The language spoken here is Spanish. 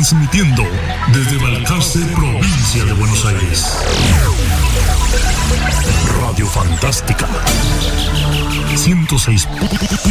transmitiendo desde Balcarce, provincia de Buenos Aires. Radio Fantástica 106.